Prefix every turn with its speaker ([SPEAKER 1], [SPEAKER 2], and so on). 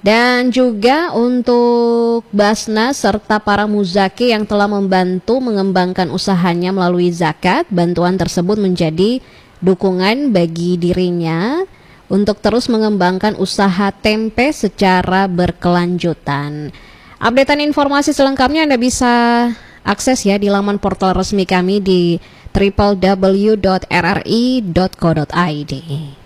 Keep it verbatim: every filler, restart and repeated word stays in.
[SPEAKER 1] Dan juga untuk Basnas serta para muzaki yang telah membantu mengembangkan usahanya melalui zakat, bantuan tersebut menjadi dukungan bagi dirinya untuk terus mengembangkan usaha tempe secara berkelanjutan. Updatean informasi selengkapnya Anda bisa akses ya di laman portal resmi kami di w w w dot r r i dot co dot i d.